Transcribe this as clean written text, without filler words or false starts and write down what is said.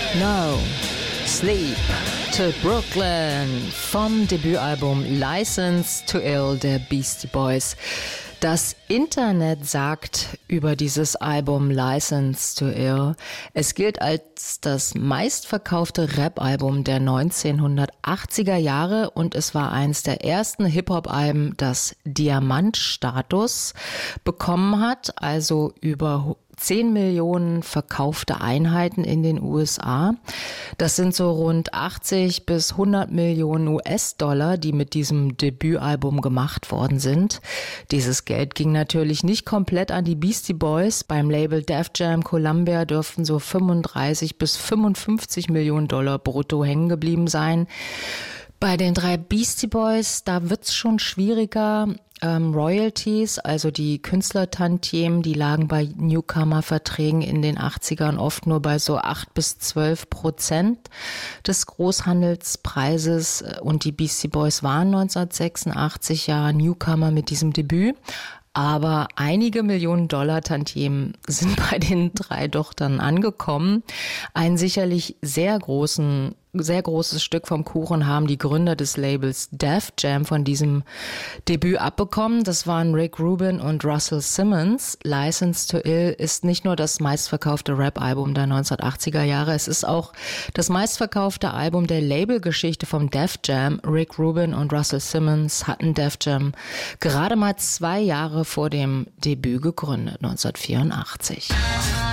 No Sleep to Brooklyn vom Debütalbum License to Ill der Beastie Boys. Das Internet sagt über dieses Album License to Ill, es gilt als das meistverkaufte Rap-Album der 1980er Jahre und es war eins der ersten Hip-Hop-Alben, das Diamantstatus bekommen hat, also über 10 Millionen verkaufte Einheiten in den USA. Das sind so rund 80 bis 100 Millionen US-Dollar, die mit diesem Debütalbum gemacht worden sind. Dieses Geld ging natürlich nicht komplett an die Beastie Boys. Beim Label Def Jam Columbia dürften so 35 bis 55 Millionen Dollar brutto hängen geblieben sein. Bei den 3 Beastie Boys, da wird's schon schwieriger. Royalties, also die Künstlertantiemen, die lagen bei Newcomer-Verträgen in den 80ern oft nur bei so 8-12% des Großhandelspreises und die Beastie Boys waren 1986 ja Newcomer mit diesem Debüt. Aber einige Millionen Dollar Tantiemen sind bei den 3 doch dann angekommen. Ein sicherlich sehr großes Stück vom Kuchen haben die Gründer des Labels Def Jam von diesem Debüt abbekommen. Das waren Rick Rubin und Russell Simmons. License to Ill ist nicht nur das meistverkaufte Rap-Album der 1980er Jahre, es ist auch das meistverkaufte Album der Labelgeschichte vom Def Jam. Rick Rubin und Russell Simmons hatten Def Jam gerade mal 2 Jahre vor dem Debüt gegründet, 1984.